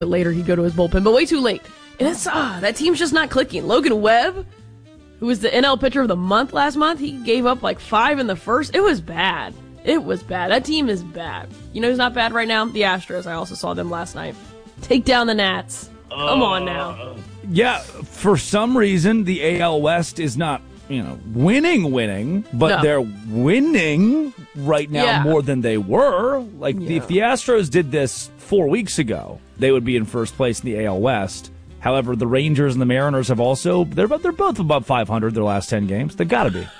later he'd go to his bullpen, but way too late. And it's that team's just not clicking. Logan Webb, who was the NL pitcher of the month last month, he gave up like 5 in the first. It was bad. It was bad. That team is bad. You know who's not bad right now? The Astros. I also saw them last night. Take down the Nats. Come on now. Yeah, for some reason, the AL West is not, winning, but they're winning right now more than they were. Like, if the Astros did this 4 weeks ago, they would be in first place in the AL West. However, the Rangers and the Mariners have also, they're both above 500 their last 10 games. They've got to be.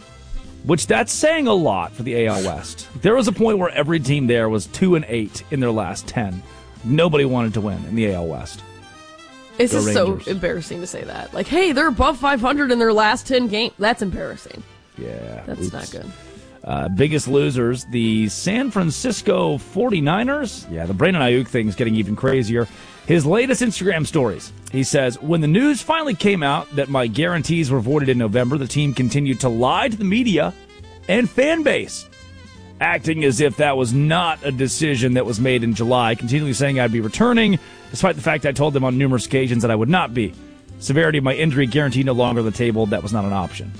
Which, that's saying a lot for the AL West. There was a point where every team there was 2-8 in their last 10. Nobody wanted to win in the AL West. It's just so embarrassing to say that. Like, hey, they're above 500 in their last 10 games. That's embarrassing. Yeah. That's not good. Biggest losers, the San Francisco 49ers. Yeah, the Brandon Ayuk thing is getting even crazier. His latest Instagram stories. He says, when the news finally came out that my guarantees were voided in November, the team continued to lie to the media and fan base, acting as if that was not a decision that was made in July, continually saying I'd be returning, despite the fact I told them on numerous occasions that I would not be. Severity of my injury guarantee no longer on the table. That was not an option.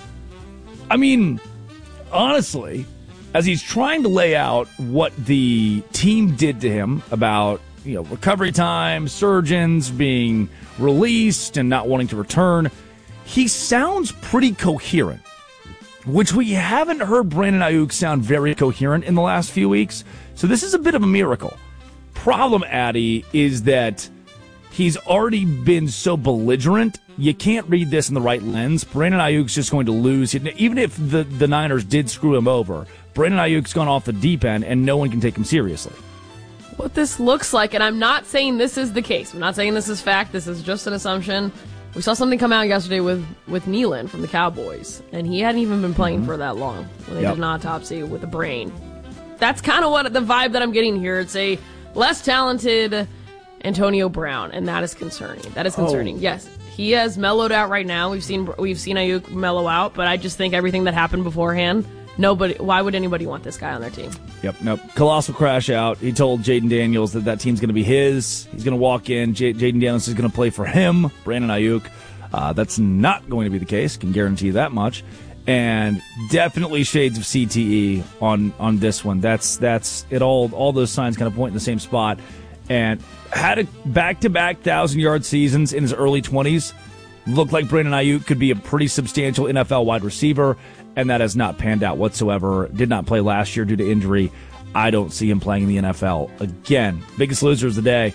I mean, honestly, as he's trying to lay out what the team did to him about, recovery time, surgeons being released and not wanting to return, he sounds pretty coherent, which we haven't heard Brandon Ayuk sound very coherent in the last few weeks. So this is a bit of a miracle. Problem, Addy, is that he's already been so belligerent, you can't read this in the right lens. Brandon Ayuk's just going to lose. Even if the Niners did screw him over, Brandon Ayuk's gone off the deep end, and no one can take him seriously. What this looks like, and I'm not saying this is the case. I'm not saying this is fact. This is just an assumption. We saw something come out yesterday with Nealon from the Cowboys, and he hadn't even been playing for that long when they did an autopsy with the brain. That's kind of what the vibe that I'm getting here. It's a less talented Antonio Brown, and that is concerning. That is concerning. Yes, he has mellowed out right now. We've seen Ayuk mellow out, but I just think everything that happened beforehand, why would anybody want this guy on their team? Nope. Colossal crash out. He told Jaden Daniels that team's going to be his. He's going to walk in. Jaden Daniels is going to play for him, Brandon Ayuk. That's not going to be the case. Can guarantee you that much. And definitely shades of CTE on this one. That's it. All those signs kind of point in the same spot. And had a back-to-back 1,000-yard seasons in his early 20s. Looked like Brandon Ayuk could be a pretty substantial NFL wide receiver, and that has not panned out whatsoever. Did not play last year due to injury. I don't see him playing in the NFL again. Biggest losers of the day.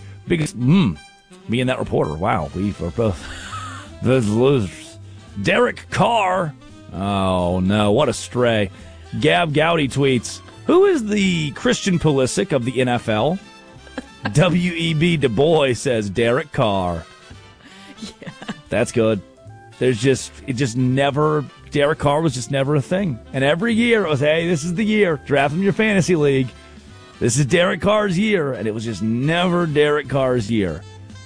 Me and that reporter. Wow, we are both the losers. Derek Carr. Oh, no, what a stray. Gab Gowdy tweets, who is the Christian Pulisic of the NFL? W.E.B. Du Bois says Derek Carr. Yeah. That's good. Derek Carr was just never a thing. And every year it was, hey, this is the year. Draft him in your fantasy league. This is Derek Carr's year. And it was just never Derek Carr's year.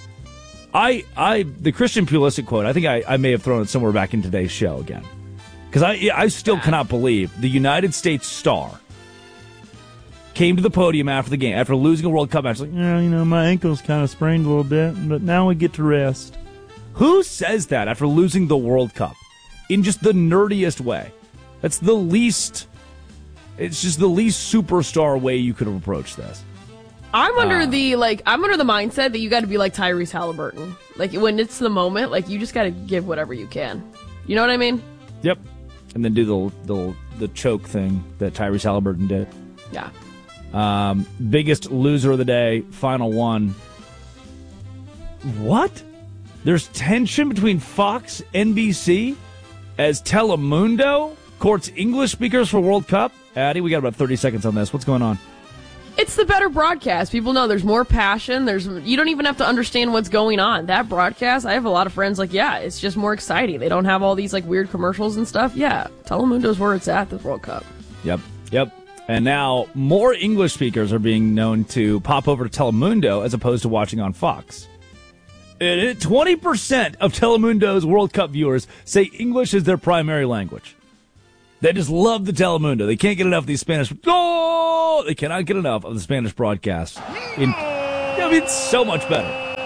The Christian Pulisic quote, I think I may have thrown it somewhere back in today's show again. Because I still cannot believe the United States star came to the podium after the game, after losing a World Cup match, like, my ankle's kind of sprained a little bit, but now we get to rest. Who says that after losing the World Cup? In just the nerdiest way. It's just the least superstar way you could have approached this. I'm under the mindset that you got to be like Tyrese Halliburton. Like, when it's the moment, like, you just got to give whatever you can. You know what I mean? Yep. And then do the choke thing that Tyrese Halliburton did. Yeah. Biggest loser of the day, final one. What? There's tension between Fox, NBC, as Telemundo courts English speakers for World Cup. Addy, we got about 30 seconds on this. What's going on? It's the better broadcast. People know there's more passion. You don't even have to understand what's going on. That broadcast, I have a lot of friends it's just more exciting. They don't have all these weird commercials and stuff. Yeah, Telemundo's where it's at, the World Cup. Yep. And now more English speakers are being known to pop over to Telemundo as opposed to watching on Fox. 20% of Telemundo's World Cup viewers say English is their primary language. They just love the Telemundo. They can't get enough of these Spanish. They cannot get enough of the Spanish broadcast. It's so much better.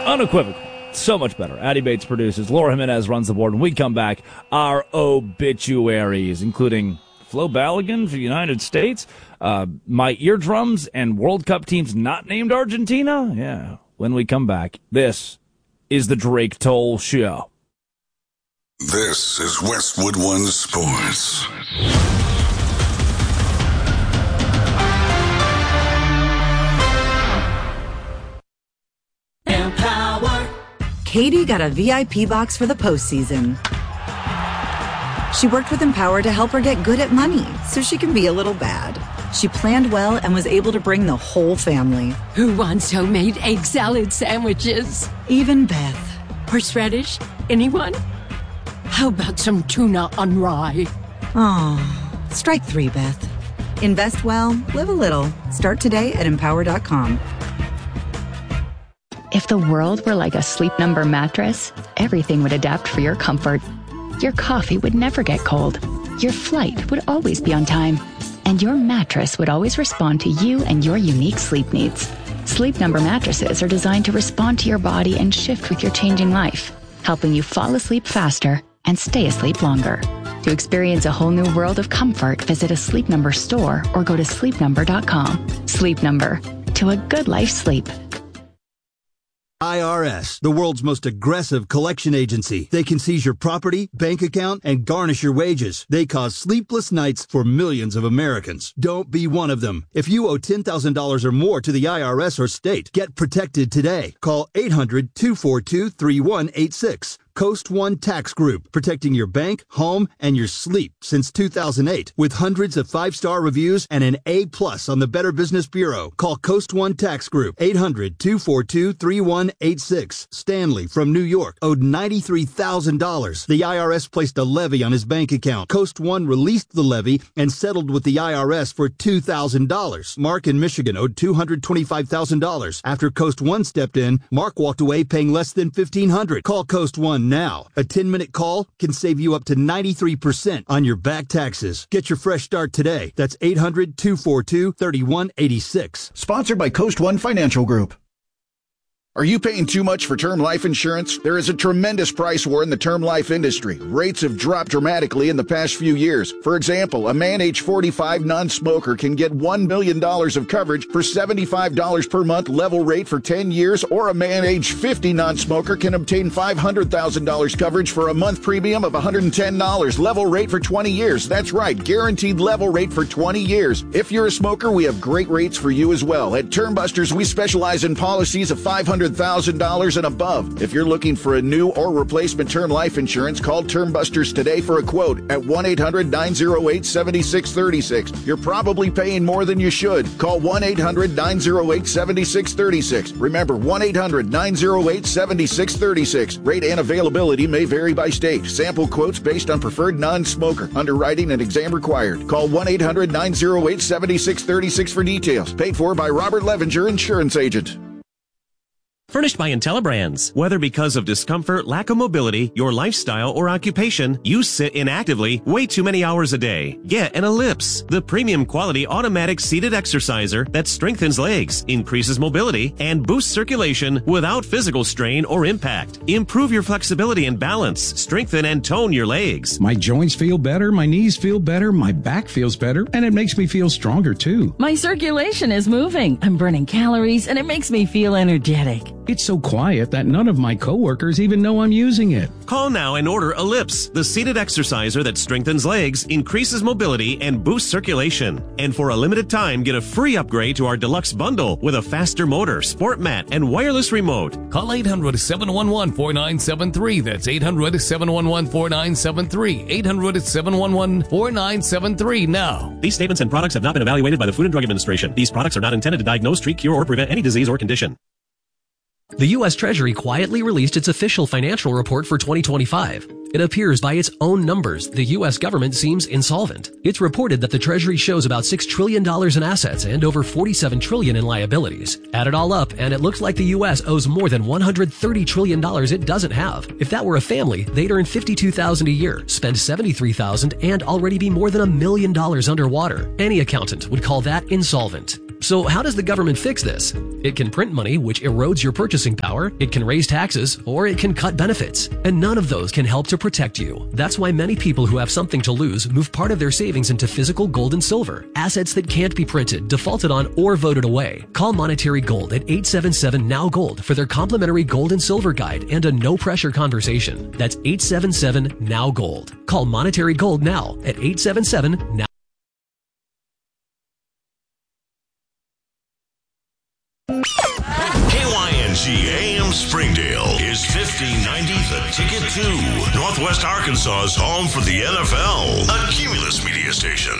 Unequivocal. So much better. Addie Bates produces. Laura Jimenez runs the board. When we come back, our obituaries, including Flo Balogun for the United States, my eardrums, and World Cup teams not named Argentina. Yeah, when we come back, this is the Drake Toll Show. This is Westwood One Sports. Empower. Katie got a VIP box for the postseason. She worked with Empower to help her get good at money so she can be a little bad. She planned well and was able to bring the whole family. Who wants homemade egg salad sandwiches? Even Beth. Horseradish? Anyone? How about some tuna on rye? Oh, strike 3, Beth. Invest well, live a little. Start today at Empower.com. If the world were like a Sleep Number mattress, everything would adapt for your comfort. Your coffee would never get cold. Your flight would always be on time. And your mattress would always respond to you and your unique sleep needs. Sleep Number mattresses are designed to respond to your body and shift with your changing life, helping you fall asleep faster and stay asleep longer. To experience a whole new world of comfort, visit a Sleep Number store or go to sleepnumber.com. Sleep Number. To a good life sleep. IRS, the world's most aggressive collection agency. They can seize your property, bank account, and garnish your wages. They cause sleepless nights for millions of Americans. Don't be one of them. If you owe $10,000 or more to the IRS or state, get protected today. Call 800-242-3186. Coast One Tax Group, protecting your bank, home, and your sleep since 2008. With hundreds of 5-star reviews and an A+ on the Better Business Bureau. Call Coast One Tax Group, 800-242-3186. Stanley from New York owed $93,000. The IRS placed a levy on his bank account. Coast One released the levy and settled with the IRS for $2,000. Mark in Michigan owed $225,000. After Coast One stepped in, Mark walked away paying less than $1,500. Call Coast One now. A 10-minute call can save you up to 93% on your back taxes. Get your fresh start today. That's 800-242-3186. Sponsored by Coast One Financial Group. Are you paying too much for term life insurance? There is a tremendous price war in the term life industry. Rates have dropped dramatically in the past few years. For example, a man age 45 non-smoker can get $1 million of coverage for $75 per month level rate for 10 years, or a man age 50 non-smoker can obtain $500,000 coverage for a month premium of $110 level rate for 20 years. That's right, guaranteed level rate for 20 years. If you're a smoker, we have great rates for you as well. At Term Busters, we specialize in policies of $500,000 and above. If you're looking for a new or replacement term life insurance, call Term Busters today for a quote at 1-800-908-7636. You're probably paying more than you should. Call 1-800-908-7636. Remember, 1-800-908-7636. Rate and availability may vary by state. Sample quotes based on preferred non-smoker. Underwriting and exam required. Call 1-800-908-7636 for details. Paid for by Robert Levenger, Insurance Agent. Furnished by IntelliBrands. Whether because of discomfort, lack of mobility, your lifestyle, or occupation, you sit inactively way too many hours a day. Get an Ellipse, the premium quality automatic seated exerciser that strengthens legs, increases mobility, and boosts circulation without physical strain or impact. Improve your flexibility and balance, strengthen and tone your legs. My joints feel better, my knees feel better, my back feels better, and it makes me feel stronger too. My circulation is moving, I'm burning calories, and it makes me feel energetic. It's so quiet that none of my coworkers even know I'm using it. Call now and order Ellipse, the seated exerciser that strengthens legs, increases mobility, and boosts circulation. And for a limited time, get a free upgrade to our deluxe bundle with a faster motor, sport mat, and wireless remote. Call 800-711-4973. That's 800-711-4973. 800-711-4973 now. These statements and products have not been evaluated by the Food and Drug Administration. These products are not intended to diagnose, treat, cure, or prevent any disease or condition. The U.S. Treasury quietly released its official financial report for 2025. It appears by its own numbers the U.S. government seems insolvent. It's reported that the Treasury shows about $6 trillion in assets and over $47 trillion in liabilities. Add it all up, and it looks like the U.S. owes more than $130 trillion it doesn't have. If that were a family, they'd earn $52,000 a year, spend $73,000, and already be more than $1 million underwater. Any accountant would call that insolvent. So how does the government fix this? It can print money, which erodes your purchasing power. It can raise taxes, or it can cut benefits. And none of those can help to protect you. That's why many people who have something to lose move part of their savings into physical gold and silver, assets that can't be printed, defaulted on, or voted away. Call Monetary Gold at 877-NOW-GOLD for their complimentary gold and silver guide and a no-pressure conversation. That's 877-NOW-GOLD. Call Monetary Gold now at 877-NOW. KYNG AM Springdale is 1590 The Ticket to Northwest Arkansas's home for the NFL, a Cumulus media station.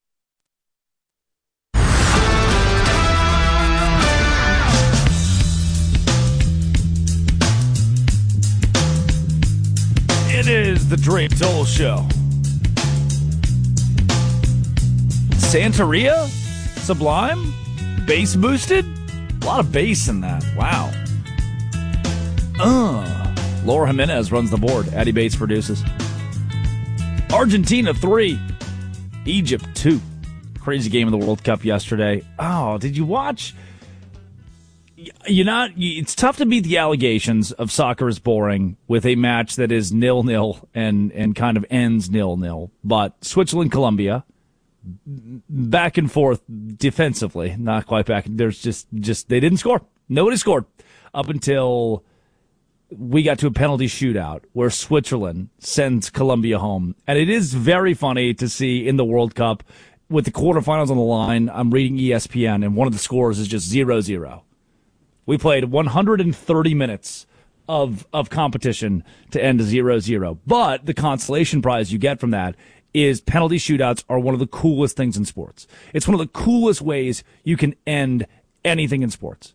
It is the Drape Toll Show. Santeria? Sublime? Bass boosted? A lot of bass in that. Wow. Laura Jimenez runs the board. Addie Bates produces. Argentina 3. Egypt 2. Crazy game of the World Cup yesterday. Oh, did you watch? It's tough to beat the allegations of soccer is boring with a match that is 0-0 and kind of ends 0-0. But Switzerland-Colombia, back and forth defensively, not quite back. There's just they didn't score. Nobody scored up until we got to a penalty shootout where Switzerland sends Colombia home. And it is very funny to see in the World Cup with the quarterfinals on the line. I'm reading ESPN, and one of the scores is just 0-0. We played 130 minutes of competition to end 0-0. But the consolation prize you get from that is penalty shootouts are one of the coolest things in sports. It's one of the coolest ways you can end anything in sports.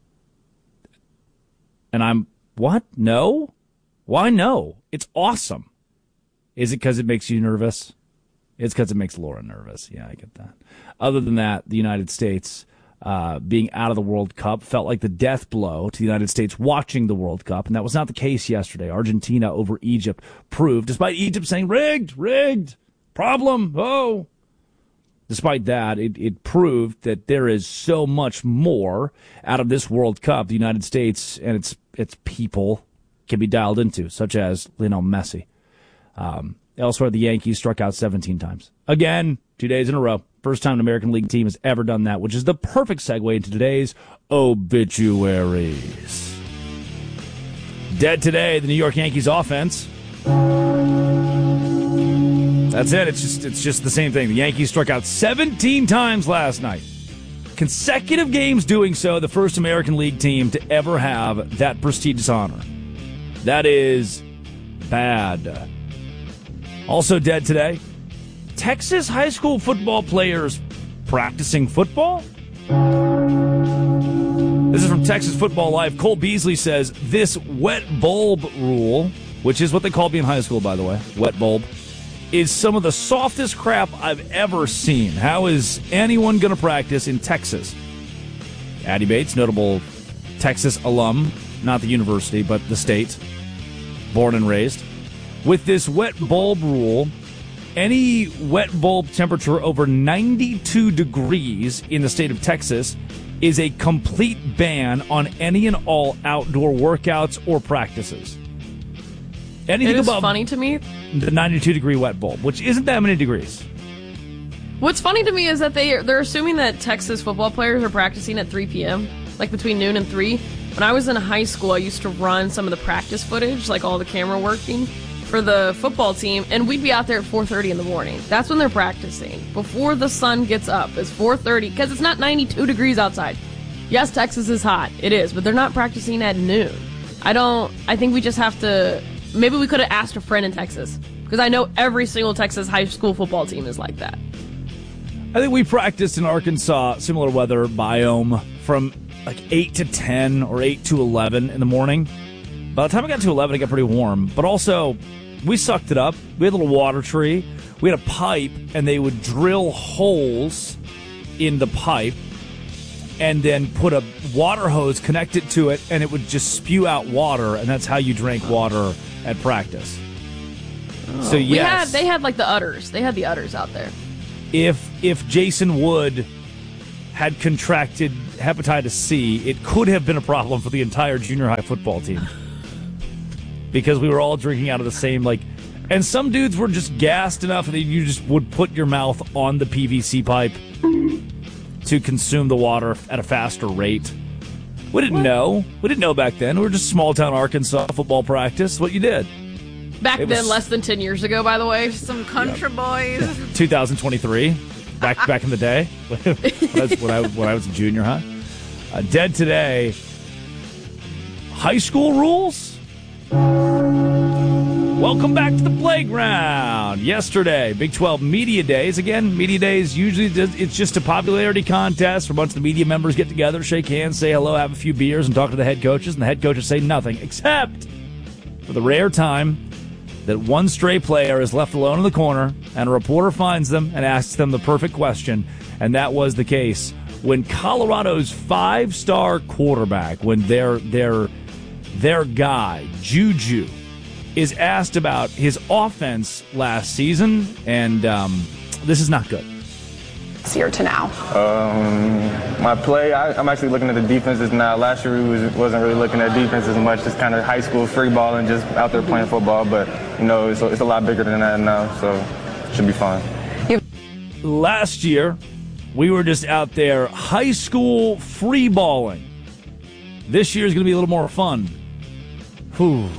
And what? No? Why no? It's awesome. Is it because it makes you nervous? It's because it makes Laura nervous. Yeah, I get that. Other than that, the United States being out of the World Cup felt like the death blow to the United States watching the World Cup, and that was not the case yesterday. Argentina over Egypt proved, despite Egypt saying, rigged, problem, despite that, it proved that there is so much more out of this World Cup the United States and its people can be dialed into, such as Lionel Messi. Elsewhere, the Yankees struck out 17 times. Again, 2 days in a row. First time an American League team has ever done that, which is the perfect segue into today's obituaries. Dead today, the New York Yankees offense. That's it. It's just the same thing. The Yankees struck out 17 times last night. Consecutive games doing so, the first American League team to ever have that prestigious honor. That is bad. Also dead today, Texas high school football players practicing football? This is from Texas Football Live. Cole Beasley says this wet bulb rule, which is what they called me in high school, by the way, wet bulb, is some of the softest crap I've ever seen. How is anyone going to practice in Texas? Addie Bates, notable Texas alum, not the university, but the state, born and raised. With this wet bulb rule, any wet bulb temperature over 92 degrees in the state of Texas is a complete ban on any and all outdoor workouts or practices. Anything it is above funny to me, the 92-degree wet bulb, which isn't that many degrees. What's funny to me is that they're assuming that Texas football players are practicing at 3 p.m., like between noon and 3. When I was in high school, I used to run some of the practice footage, like all the camera working, for the football team, and we'd be out there at 4:30 in the morning. That's when they're practicing. Before the sun gets up, it's 4:30, because it's not 92 degrees outside. Yes, Texas is hot. It is, but they're not practicing at noon. I think we just have to, maybe we could have asked a friend in Texas, because I know every single Texas high school football team is like that. I think we practiced in Arkansas, similar weather biome, from like 8 to 10 or 8 to 11 in the morning. By the time I got to 11, it got pretty warm. But also, we sucked it up. We had a little water tree. We had a pipe, and they would drill holes in the pipe and then put a water hose connected to it, and it would just spew out water, and that's how you drank water at practice. So, yes. They had like the udders. They had the udders out there. If Jason Wood had contracted hepatitis C, it could have been a problem for the entire junior high football team. Because we were all drinking out of the same, and some dudes were just gassed enough that you just would put your mouth on the PVC pipe to consume the water at a faster rate. We didn't know. We didn't know back then. We were just small-town Arkansas football practice. What you did. Back then, less than 10 years ago, by the way. Some country boys. 2023. Back in the day. when I was in junior high. Dead today. High school rules? Welcome back to the playground. Yesterday, Big 12 Media Days. Again, Media Days, usually it's just a popularity contest where a bunch of the media members get together, shake hands, say hello, have a few beers, and talk to the head coaches. And the head coaches say nothing, except for the rare time that one stray player is left alone in the corner and a reporter finds them and asks them the perfect question. And that was the case when Colorado's 5-star quarterback, when their guy, Juju, is asked about his offense last season, and this is not good. Year to now. My play, I'm actually looking at the defenses now. Last year we wasn't really looking at defense as much, just kind of high school free ball and just out there playing football. But it's a lot bigger than that now, so it should be fine. Last year we were just out there high school free balling. This year is going to be a little more fun. Whew.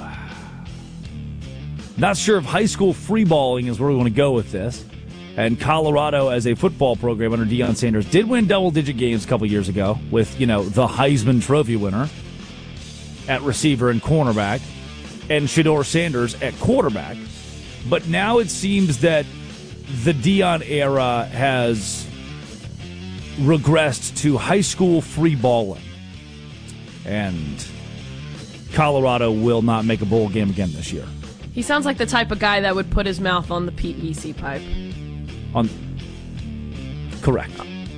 Not sure if high school free balling is where we want to go with this. And Colorado, as a football program under Deion Sanders, did win double-digit games a couple years ago with, the Heisman Trophy winner at receiver and cornerback and Shedeur Sanders at quarterback. But now it seems that the Deion era has regressed to high school free balling. And Colorado will not make a bowl game again this year. He sounds like the type of guy that would put his mouth on the PVC pipe. Correct.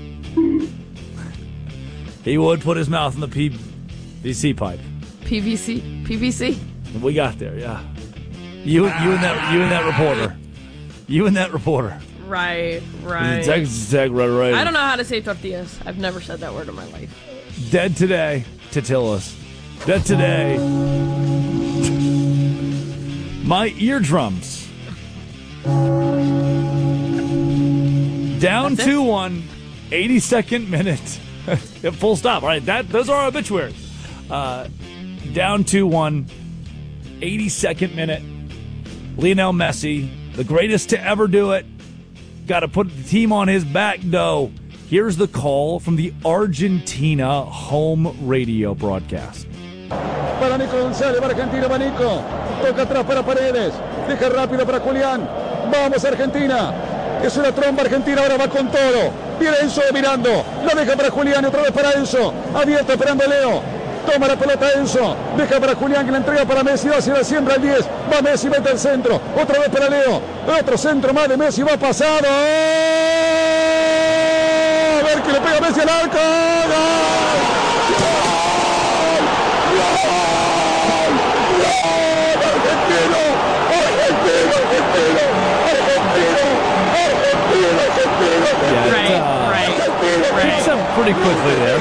He would put his mouth on the PVC pipe. PVC? We got there, yeah. You and that reporter. You and that reporter. Right. Right. I don't know how to say tortillas. I've never said that word in my life. Dead today, Tortillas. Dead today. My eardrums. Down 2-1, 82nd minute. Full stop. All right, those are our obituaries. Down 2-1, 82nd minute. Lionel Messi, the greatest to ever do it. Got to put the team on his back, though. Here's the call from the Argentina home radio broadcast. Para Nico González, para Argentina, para Nico. Toca atrás para Paredes. Deja rápido para Julián. Vamos, Argentina. Es una tromba Argentina, ahora va con todo. Viene Enzo mirando. La deja para Julián y otra vez para Enzo. Abierto esperando a Leo. Toma la pelota Enzo. Deja para Julián que la entrega para Messi. Va hacia la siembra al 10. Va Messi, mete el centro. Otra vez para Leo. Otro centro más de Messi. Va pasado. A ver que le pega Messi al arco. Picks up pretty quickly there.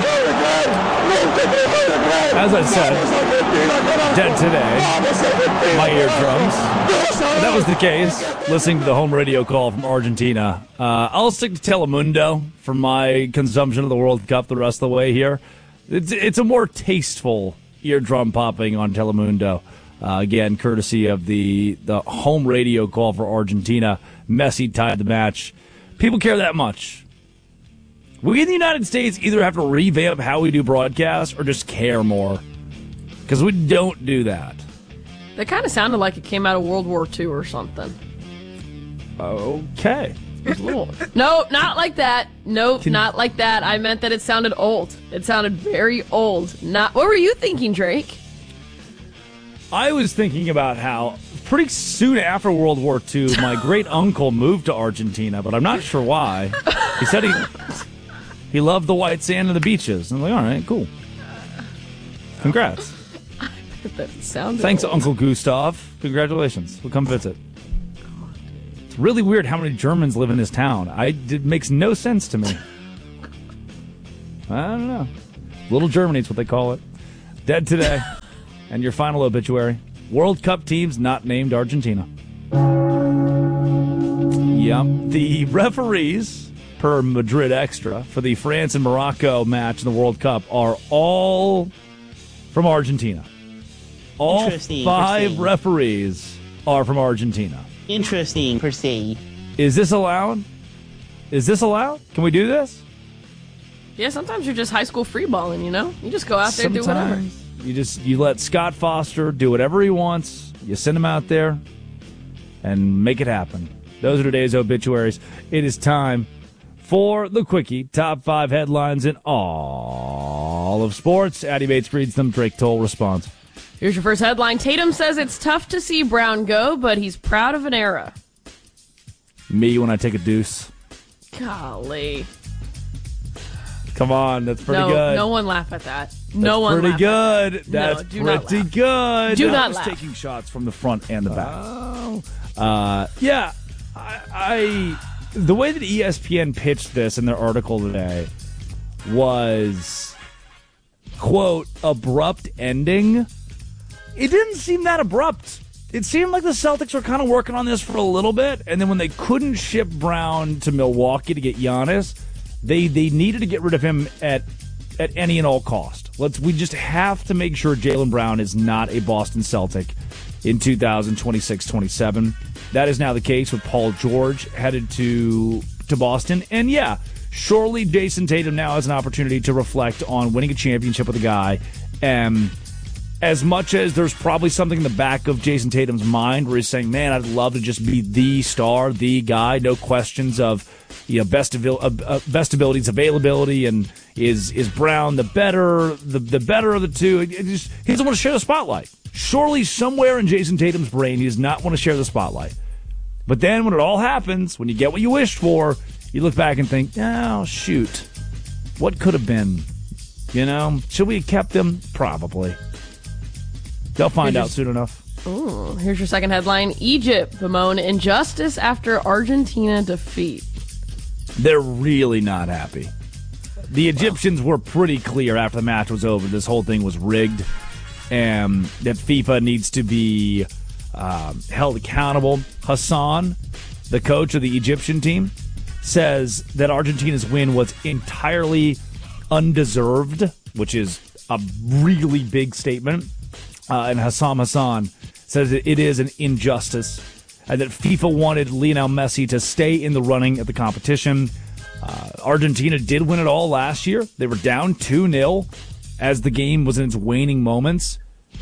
As I said, dead today. My eardrums. That was the case. Listening to the home radio call from Argentina. I'll stick to Telemundo for my consumption of the World Cup the rest of the way here. It's a more tasteful eardrum popping on Telemundo. Again, courtesy of the home radio call for Argentina. Messi tied the match. People care that much. We in the United States either have to revamp how we do broadcasts or just care more. Because we don't do that. That kind of sounded like it came out of World War II or something. Okay. No, not like that. Nope, not like that. I meant that it sounded old. It sounded very old. What were you thinking, Drake? I was thinking about how pretty soon after World War II, my great uncle moved to Argentina, but I'm not sure why. He said he loved the white sand and the beaches. I'm like, all right, cool. Congrats. That sounded Thanks, old. Uncle Gustav. Congratulations. We'll come visit. It's really weird how many Germans live in this town. It makes no sense to me. I don't know. Little Germany's what they call it. Dead today. And your final obituary. World Cup teams not named Argentina. Yep. The referees, per Madrid Extra, for the France and Morocco match in the World Cup are all from Argentina. All 5 referees are from Argentina. Interesting, per se. Is this allowed? Can we do this? Yeah, sometimes you're just high school freeballing, you know? You just go out there and do whatever. You let Scott Foster do whatever he wants. You send him out there and make it happen. Those are today's obituaries. It is time for the Quickie. Top 5 headlines in all of sports. Addy Bates reads them. Drake Toll responds. Here's your first headline. Tatum says it's tough to see Brown go, but he's proud of an era. Me when I take a deuce. Golly. Come on, that's pretty good. No one laugh at that. That's pretty good. That's pretty good. Do not laugh. laugh. Taking shots from the front and the back. Yeah, I the way that ESPN pitched this in their article today was, quote, abrupt ending. It didn't seem that abrupt. It seemed like the Celtics were kind of working on this for a little bit, and then when they couldn't ship Brown to Milwaukee to get Giannis, they needed to get rid of him at any and all cost. We just have to make sure Jaylen Brown is not a Boston Celtic in 2026-27. That is now the case with Paul George headed to Boston. And yeah, surely Jason Tatum now has an opportunity to reflect on winning a championship with a guy. As much as there's probably something in the back of Jason Tatum's mind where he's saying, man, I'd love to just be the star, the guy, no questions of best abilities, availability, and is Brown the better of the two? He doesn't want to share the spotlight. Surely somewhere in Jason Tatum's brain he does not want to share the spotlight. But then when it all happens, when you get what you wished for, you look back and think, oh, shoot, what could have been? Should we have kept him? Probably. They'll find out soon enough. Ooh, here's your second headline. Egypt bemoan injustice after Argentina defeat. They're really not happy. The Egyptians were pretty clear after the match was over. This whole thing was rigged and that FIFA needs to be held accountable. Hassan, the coach of the Egyptian team, says that Argentina's win was entirely undeserved, which is a really big statement. And Hassan says that it is an injustice and that FIFA wanted Lionel Messi to stay in the running at the competition. Argentina did win it all last year. They were down 2-0 as the game was in its waning moments.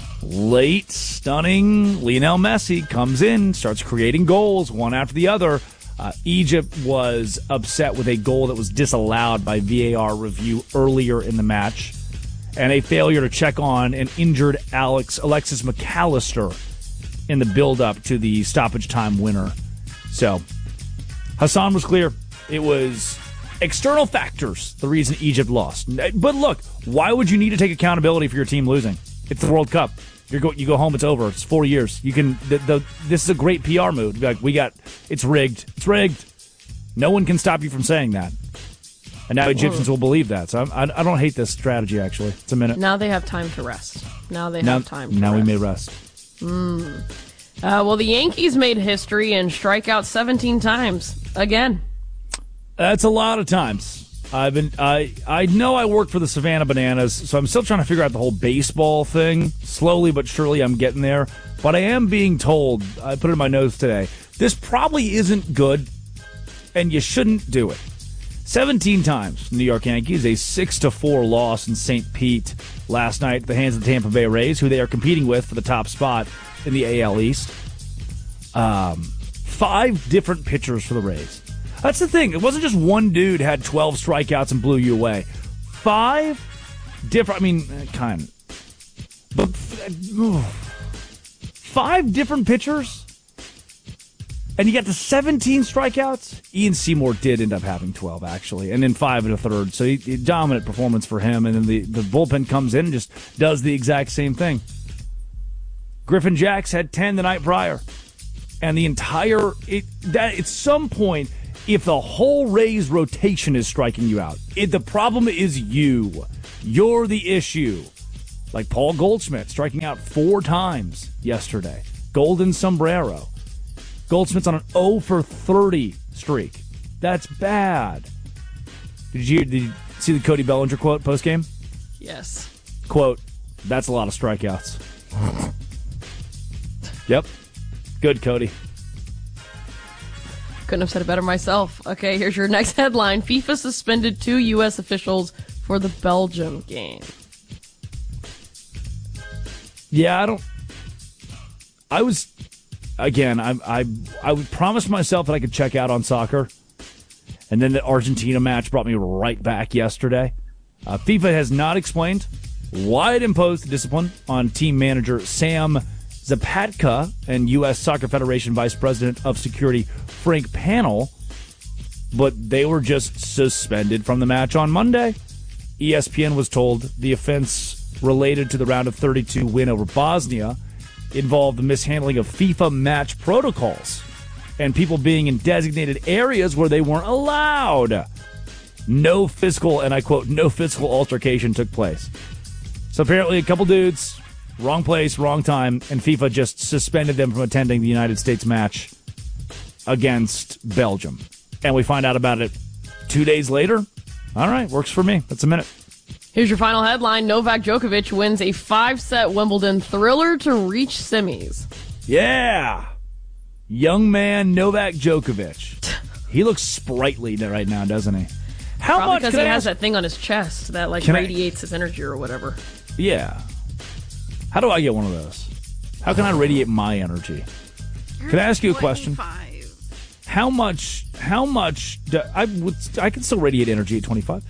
Late, stunning Lionel Messi comes in, starts creating goals one after the other. Egypt was upset with a goal that was disallowed by VAR review earlier in the match, and a failure to check on an injured Alexis McAllister in the build-up to the stoppage time winner. So, Hassan was clear. It was external factors, the reason Egypt lost. But look, why would you need to take accountability for your team losing? It's the World Cup. You go home, it's over. It's 4 years. You can. This is a great PR move. Be like, it's rigged. It's rigged. No one can stop you from saying that. And now Egyptians will believe that. So I don't hate this strategy, actually. It's a minute. Now they have time to rest. Now we may rest. Well, the Yankees made history and strike out 17 times. Again. That's a lot of times. I know I work for the Savannah Bananas, so I'm still trying to figure out the whole baseball thing. Slowly but surely I'm getting there. But I am being told, I put it in my notes today, this probably isn't good, and you shouldn't do it. 17 times, New York Yankees, a 6-4 loss in St. Pete last night at the hands of the Tampa Bay Rays, who they are competing with for the top spot in the AL East. 5 different pitchers for the Rays. That's the thing. It wasn't just one dude had 12 strikeouts and blew you away. 5 different, but 5 different pitchers? And you got the 17 strikeouts? Ian Seymour did end up having 12, actually, and then 5 1/3. So dominant performance for him. And then the bullpen comes in and just does the exact same thing. Griffin Jacks had 10 the night prior. And at some point, if the whole Rays rotation is striking you out. The problem is you. You're the issue. Like Paul Goldschmidt striking out 4 times yesterday. Golden sombrero. Goldschmidt's on an 0 for 30 streak. That's bad. Did you see the Cody Bellinger quote post-game? Yes. Quote, that's a lot of strikeouts. Yep. Good, Cody. Couldn't have said it better myself. Okay, here's your next headline. FIFA suspended 2 U.S. officials for the Belgium game. Yeah, I would promise myself that I could check out on soccer. And then the Argentina match brought me right back yesterday. FIFA has not explained why it imposed the discipline on team manager Sam Zapatka and U.S. Soccer Federation Vice President of Security Frank Panel, but they were just suspended from the match on Monday. ESPN was told the offense related to the round of 32 win over Bosnia involved the mishandling of FIFA match protocols and people being in designated areas where they weren't allowed. No physical, and I quote, no physical altercation took place. So apparently a couple dudes, wrong place, wrong time, and FIFA just suspended them from attending the United States match against Belgium. And we find out about it 2 days later. All right, works for me. That's a minute. Here's your final headline. Novak Djokovic wins a 5-set Wimbledon thriller to reach semis. Yeah. Young man Novak Djokovic. He looks sprightly right now, doesn't he? How much? Because he has that thing on his chest that radiates his energy or whatever. Yeah. How do I get one of those? How can I radiate my energy? Can I ask you a question? How much I can still radiate energy at 25.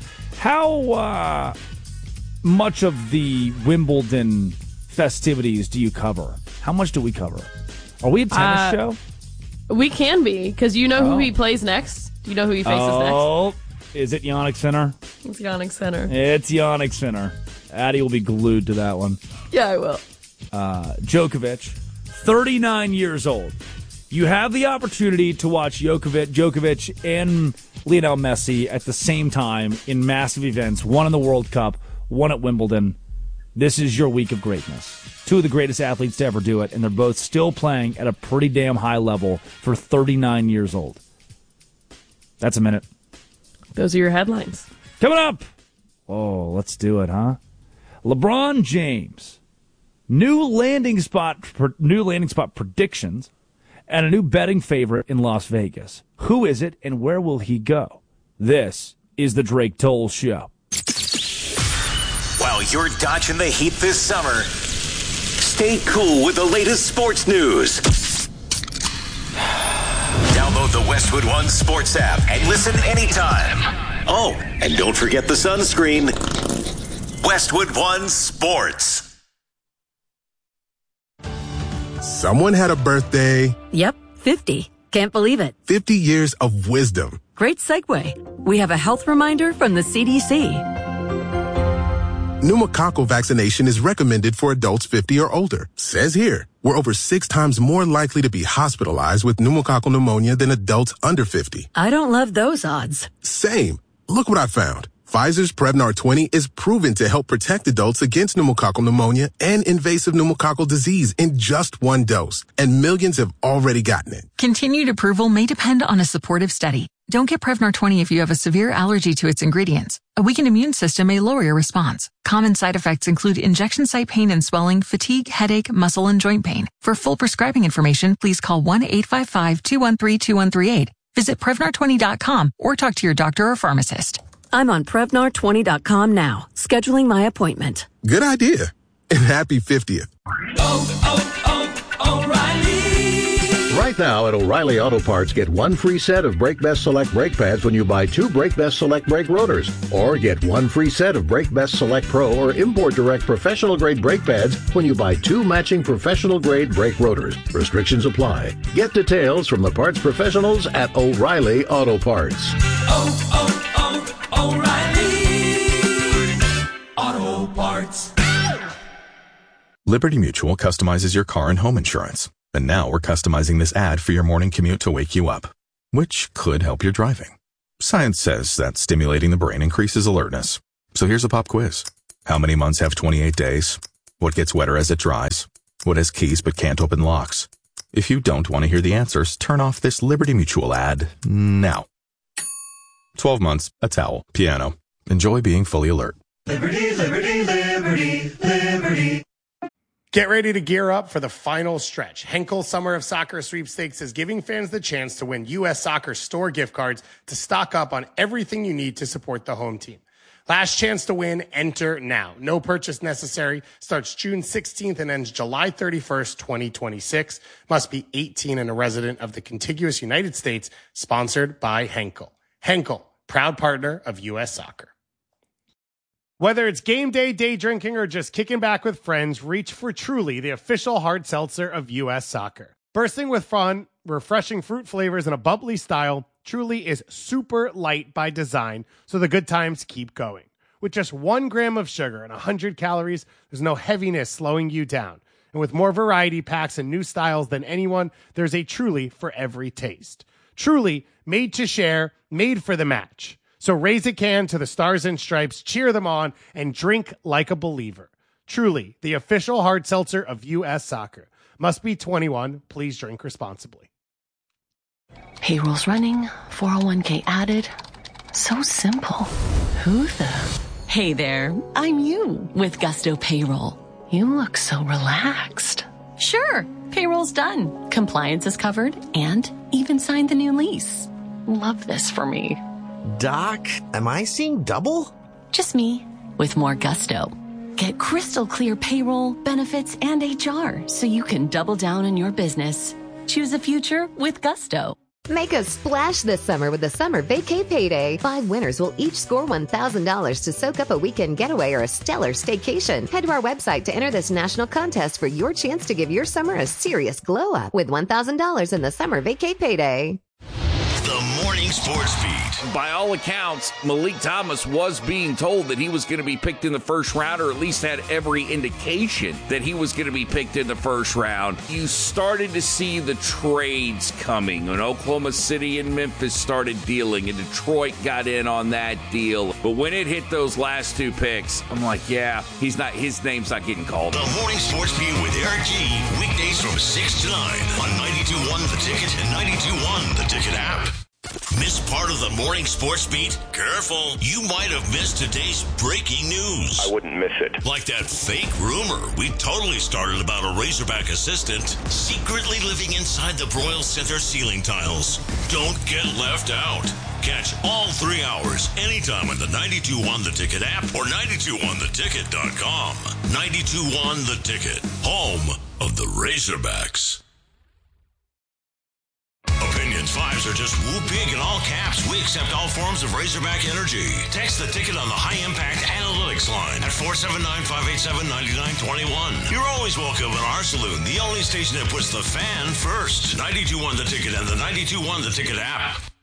How much of the Wimbledon festivities do you cover? How much do we cover? Are we a tennis show? We can be, because you know who he plays next? Do you know who he faces next? Oh, is it Jannik Sinner? It's Jannik Sinner. It's Jannik Sinner. Addie will be glued to that one. Yeah, I will. Djokovic, 39 years old. You have the opportunity to watch Djokovic and Lionel Messi at the same time in massive events, one in the World Cup, one at Wimbledon. This is your week of greatness. 2 of the greatest athletes to ever do it, and they're both still playing at a pretty damn high level for 39 years old. That's a minute. Those are your headlines. Coming up. Oh, let's do it, huh? LeBron James. New landing spot predictions and a new betting favorite in Las Vegas. Who is it and where will he go? This is the Drake Toll Show. While you're dodging the heat this summer, stay cool with the latest sports news. Download the Westwood One Sports app and listen anytime. Oh, and don't forget the sunscreen. Westwood One Sports. Someone had a birthday. Yep, 50. Can't believe it. 50 years of wisdom. Great segue. We have a health reminder from the CDC. Pneumococcal vaccination is recommended for adults 50 or older. Says here, we're over 6 times more likely to be hospitalized with pneumococcal pneumonia than adults under 50. I don't love those odds. Same. Look what I found. Pfizer's Prevnar 20 is proven to help protect adults against pneumococcal pneumonia and invasive pneumococcal disease in just 1 dose, and millions have already gotten it. Continued approval may depend on a supportive study. Don't get Prevnar 20 if you have a severe allergy to its ingredients. A weakened immune system may lower your response. Common side effects include injection site pain and swelling, fatigue, headache, muscle, and joint pain. For full prescribing information, please call 1-855-213-2138. Visit Prevnar20.com or talk to your doctor or pharmacist. I'm on Prevnar20.com now, scheduling my appointment. Good idea. And happy 50th. O'Reilly! Right now at O'Reilly Auto Parts, get 1 free set of Brake Best Select brake pads when you buy 2 Brake Best Select brake rotors. Or get 1 free set of Brake Best Select Pro or Import Direct professional grade brake pads when you buy 2 matching professional grade brake rotors. Restrictions apply. Get details from the parts professionals at O'Reilly Auto Parts. O'Reilly Auto Parts. Liberty Mutual customizes your car and home insurance. And now we're customizing this ad for your morning commute to wake you up. which could help your driving. Science says that stimulating the brain increases alertness. So here's a pop quiz. How many months have 28 days? What gets wetter as it dries? What has keys but can't open locks? If you don't want to hear the answers, turn off this Liberty Mutual ad now. 12 months, a towel, piano. Enjoy being fully alert. Liberty, liberty, liberty, liberty. Get ready to gear up for the final stretch. Henkel Summer of Soccer Sweepstakes is giving fans the chance to win U.S. Soccer store gift cards to stock up on everything you need to support the home team. Last chance to win, enter now. No purchase necessary. Starts June 16th and ends July 31st, 2026. Must be 18 and a resident of the contiguous United States. Sponsored by Henkel. Henkel, proud partner of U.S. Soccer. Whether it's game day, day drinking, or just kicking back with friends, reach for Truly, the official hard seltzer of U.S. Soccer. Bursting with fun, refreshing fruit flavors, and a bubbly style, Truly is super light by design, so the good times keep going. With just 1 gram of sugar and 100 calories, there's no heaviness slowing you down. And with more variety packs and new styles than anyone, there's a Truly for every taste. Truly, made to share, made for the match. So raise a can to the Stars and Stripes, cheer them on, and drink like a believer. Truly, the official hard seltzer of U.S. Soccer. Must be 21. Please drink responsibly. Payroll's running, 401k added. So simple. Who the? Hey there, I'm you with Gusto Payroll. You look so relaxed. Sure, payroll's done. Compliance is covered and even signed the new lease. Love this for me. Doc, am I seeing double? Just me, with more gusto. Get crystal clear payroll, benefits, and HR so you can double down on your business. Choose a future with gusto. Make a splash this summer with the Summer Vacay Payday. 5 winners will each score $1,000 to soak up a weekend getaway or a stellar staycation. Head to our website to enter this national contest for your chance to give your summer a serious glow up with $1,000 in the Summer Vacay Payday. The Morning Sports Beat. By all accounts, Malik Thomas was being told that he was going to be picked in the first round, or at least had every indication that he was going to be picked in the first round. You started to see the trades coming when Oklahoma City and Memphis started dealing, and Detroit got in on that deal. But when it hit those last 2 picks, I'm like, yeah, his name's not getting called. The Morning Sports Beat with Eric G. Weekdays from 6 to 9 on 92.1 The Ticket and 92.1 The Ticket app. Miss part of the Morning Sports Beat? Careful, you might have missed today's breaking news. I wouldn't miss it. Like that fake rumor we totally started about a Razorback assistant secretly living inside the Broyles Center ceiling tiles. Don't get left out. Catch all 3 hours anytime on the 92.1 The Ticket app or 92.1theticket.com. 92.1 The Ticket, home of the Razorbacks. Opinions 5s are just woo big in all caps. We accept all forms of Razorback energy. Text the ticket on the High Impact Analytics line at 479-587-9921. You're always welcome in our saloon, the only station that puts the fan first. 92.1 The Ticket and the 92.1 The Ticket app.